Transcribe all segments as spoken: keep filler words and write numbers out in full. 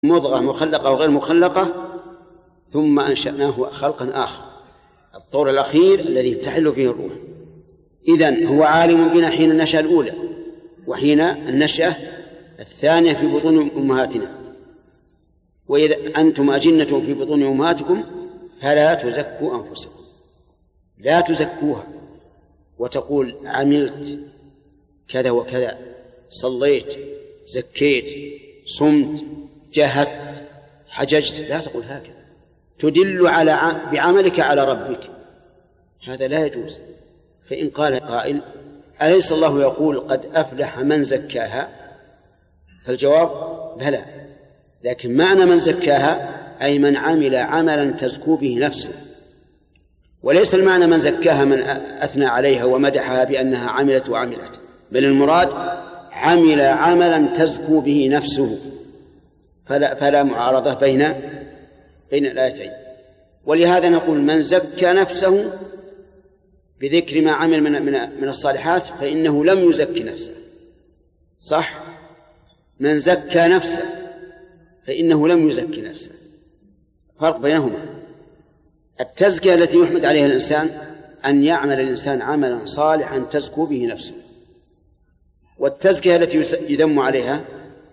مضغة مخلقة وغير مخلقة ثم أنشأناه خلقا آخر، الطور الأخير الذي تحل فيه الروح. إذن هو عالم بنا حين النشأة الأولى وحين النشأة الثانية في بطون أمهاتنا. وإذا أنتم أجنة في بطون أمهاتكم فلا تزكوا أنفسكم، لا تزكوها وتقول عملت كذا وكذا، صليت، زكيت، صمت، جاهدت، حججت، لا تقول هكذا، تدل على بعملك على ربك، هذا لا يجوز. فإن قال قائل أليس الله يقول قد أفلح من زكاها؟ فالجواب بلى، لكن معنى من زكاها أي من عمل عملا تزكو به نفسه، وليس المعنى من زكاها من أثنى عليها ومدحها بأنها عملت وعملت، بل المراد عمل عملا تزكو به نفسه، فلا, فلا معارضة بين بين الآيتين. ولهذا نقول من زكى نفسه بذكر ما عمل من, من, من الصالحات فإنه لم يزكي نفسه، صح؟ من زكى نفسه فإنه لم يزكي نفسه، فرق بينهما. التزكية التي يحمد عليها الإنسان أن يعمل الإنسان عملا صالحا تزكو به نفسه، والتزكية التي يذم عليها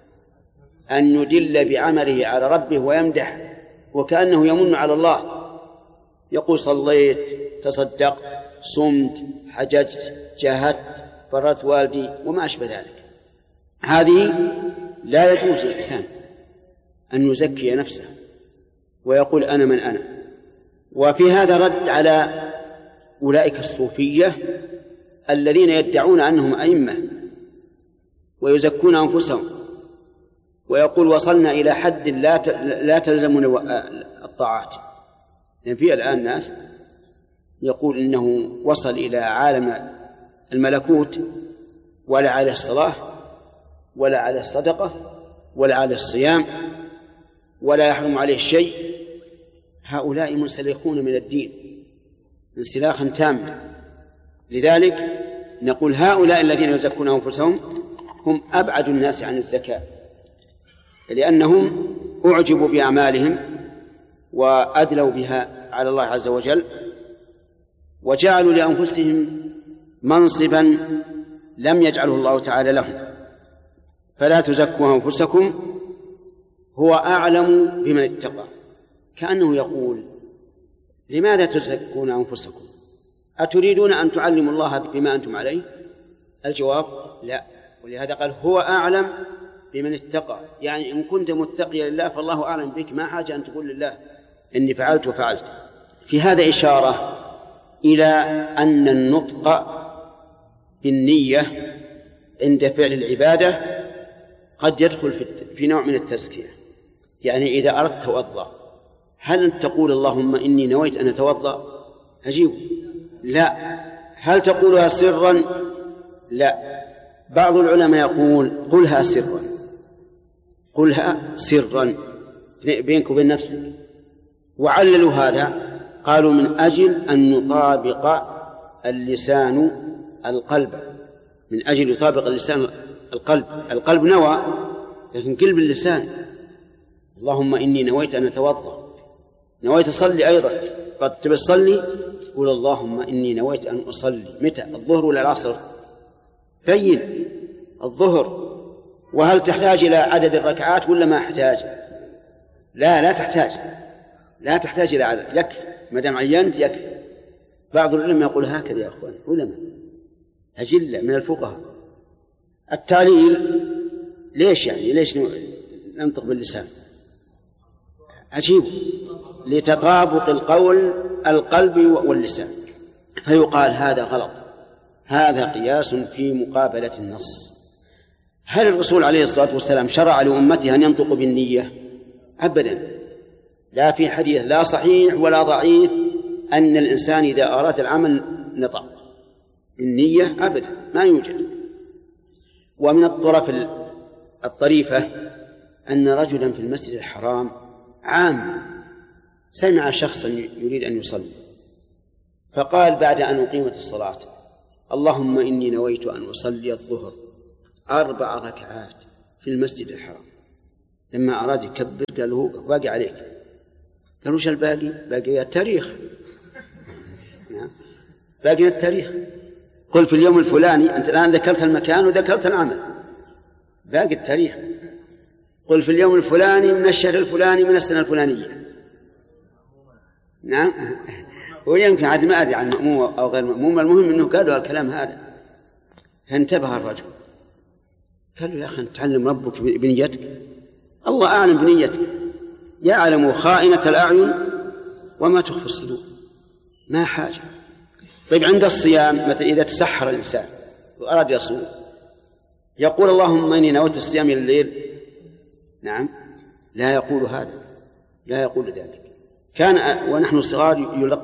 أن يدل بعمله على ربه ويمدح وكأنه يمن على الله، يقول صليت، تصدقت، صمت، حججت، جاهدت، بررت والدي وما أشبه ذلك. هذه لا يجوز للإنسان أن يزكي نفسه ويقول أنا من أنا. وفي هذا رد على أولئك الصوفية الذين يدعون أنهم أئمة ويزكون أنفسهم، ويقول وصلنا إلى حد لا لا تلزمنا الطاعات. يعني في الآن ناس يقول إنه وصل إلى عالم الملكوت ولا على الصلاة ولا على الصدقة ولا على الصيام ولا يحرم عليه شيء. هؤلاء منسلخون من الدين انسلاخا تاما. لذلك نقول هؤلاء الذين يزكون أنفسهم هم أبعد الناس عن الزكاة، لأنهم أعجبوا بأعمالهم وأدلوا بها على الله عز وجل، وجعلوا لأنفسهم منصبا لم يجعله الله تعالى لهم. فلا تزكوا أنفسكم هو أعلم بمن اتقى. كأنه يقول لماذا تزكون أنفسكم؟ أتريدون أن تعلموا الله بما أنتم عليه؟ الجواب لا. ولهذا قال هو أعلم بمن اتقى، يعني إن كنت متقيا لله فالله أعلم بك، ما حاجة أن تقول لله إني فعلت وفعلت. في هذا إشارة إلى أن النطق بالنية عند فعل العبادة قد يدخل في نوع من التزكية. يعني إذا أردت توضأ هل أنت تقول اللهم إني نويت أن أتوضأ؟ أجيب لا. هل تقولها سرا؟ لا. بعض العلماء يقول قلها سرا، قلها سرا بينك وبين نفسك. وعللوا هذا قالوا من أجل أن يطابق اللسان القلب، من أجل يطابق اللسان القلب. القلب نوى لكن قلب اللسان اللهم إني نويت أن أتوضأ، نويت أصلي أيضا، قد تبي تصلي تقول اللهم إني نويت أن أصلي. متى؟ الظهر ولا العصر؟ بين الظهر. وهل تحتاج إلى عدد الركعات ولا ما أحتاج؟ لا لا تحتاج، لا تحتاج إلى عدد، يكفي ما دام عينت يكفي. بعض العلماء يقول هكذا يا أخوان، علماء أجلة من الفقهاء. التعليل ليش يعني ليش ننطق باللسان؟ عجيب، لتطابق القول القلب واللسان. فيقال هذا غلط، هذا قياس في مقابلة النص. هل الرسول عليه الصلاة والسلام شرع لأمته أن ينطقوا بالنية؟ أبدا، لا في حديث لا صحيح ولا ضعيف أن الإنسان إذا أراد العمل نطق بالنية، أبدا ما يوجد. ومن الطرف الطريفة أن رجلا في المسجد الحرام عام سمع شخصا يريد أن يصلي فقال بعد أن أقيمت الصلاة اللهم إني نويت أن أصلي الظهر أربع ركعات في المسجد الحرام. لما أراد يكبر قال له باقي عليك. قال وش الباقي؟ باقي التاريخ. باقي التاريخ. قل في اليوم الفلاني، أنت الآن ذكرت المكان وذكرت العمل، باقي التاريخ. قل في اليوم الفلاني من الشهر الفلاني من السنة الفلانية. نعم. ويمكن عاد ما أدري عن مأموم أو غير مأموم، المهم أنه قالوا الكلام هذا. فانتبه الرجل، قال له يا أخي تعلم ربك بنيتك، الله أعلم بنيتك، يعلم خائنة الأعين وما تخفي الصدور، ما حاجة. طيب عند الصيام مثلا إذا تسحر الإنسان وأراد يصوم يقول اللهم إني نويت الصيام إلى الليل؟ نعم، لا يقول هذا، لا يقول ذلك. كان ونحن صغار يلقى